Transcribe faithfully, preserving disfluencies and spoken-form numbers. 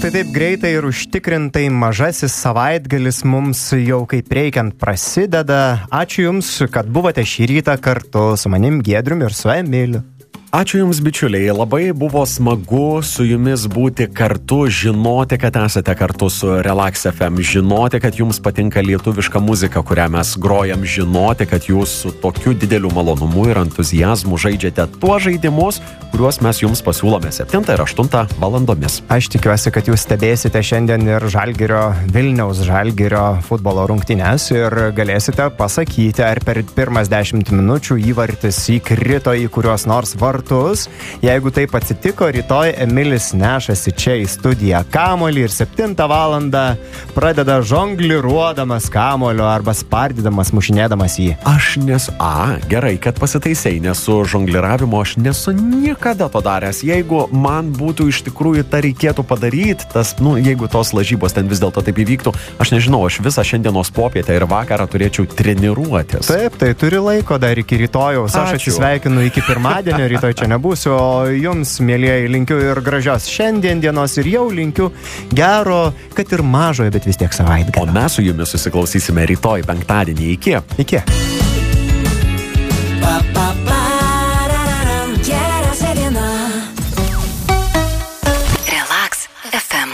štai taip greitai ir užtikrintai mažasis savaitgalis mums jau kaip reikiant prasideda. Ačiū Jums, kad buvote šį rytą kartu su manim Giedriumi ir su Emiliu. Ačiū Jums, bičiuliai, labai buvo smagu su Jumis būti kartu, žinoti, kad esate kartu su Relax F M, žinoti, kad Jums patinka lietuviška muzika, kurią mes grojam, žinoti, kad Jūs su tokiu dideliu malonumu ir entuzijazmu žaidžiate tuos žaidimus, kuriuos mes Jums pasiūlome septintą ir aštuntą valandomis. Aš tikiuosi, kad Jūs stebėsite šiandien ir Žalgirio, Vilniaus Žalgirio futbolo rungtynes ir galėsite pasakyti, ar per pirmas dešimt minučių įvartis įkrito į kuriuos nors vartus. Jeigu taip atsitiko, rytoj Emilis nešasi čia į studiją kamuolį ir septintą valandą pradeda žongliruodamas kamuolio arba spardydamas, mušinėdamas jį. Aš nesu... A, gerai, kad pasitaisei, nes su žongliravimu aš nesu niekada to daręs. Jeigu man būtų iš tikrųjų tą reikėtų padaryti, tas, nu, jeigu tos lažybos ten vis dėlto taip įvyktų, aš nežinau, aš visą šiandienos popietę ir vakarą turėčiau treniruotis. Taip, tai turi laiko dar iki rytojaus. Aš Ačiū. Atsisveikinu iki pirmadienio, rytoj čia nebūsiu, o Jums, mielieji, linkiu ir gražios šiandien dienos ir jau linkiu gero, kad ir mažojo, bet vis tiek savaitgalio. O mes su Jumis susiklausysime rytoj penktadienį. Iki. Iki. Pa, pa, pa.